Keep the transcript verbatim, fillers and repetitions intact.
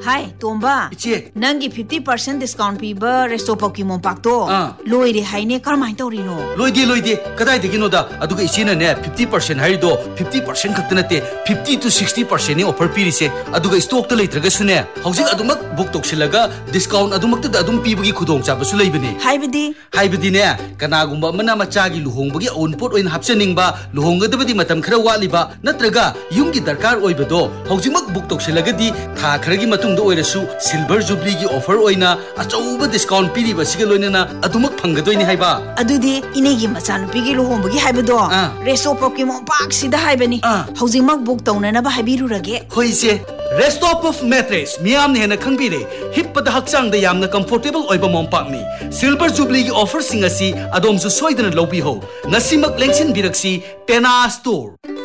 Hai, Tomba. Iche. Nangi fifty percent discount piba resto Pokemon Pakto. Loide haine karmai torino. Loide loide. Kadai de ginoda. Aduga ichina ne fifty percent harido fifty percent kaktanate fifty to sixty percent ni offer pirise. Aduga stock to leitraga sune. Haujik adumak book toksilaga discount adumak ta adum pibagi khudong chabasu leibani. Haibidi. Haibidi ne kanagumba mana machagi luhongbagi onpot oin hapchaninba luhongadabadi matam khara waliba natraga yumgi darkar oibado haujimak book toksilagadi tha kharagi matungda oirasu silver jubilee gi offer oina achauba discount piriba siga loinana adumak phanggadoini haiba adudi inegi machanupigi luhongbagi haibado resto Pokemon Park sida haibani haujimak book taunana ba haibirurage hoise Rest of mattress miyam ne hena khangbire hippada hakchang da yamna comfortable oiba mompak ni silver jubilee gi offer singasi adom su soidana lobi ho nasimak lengsin biraksi Tena Store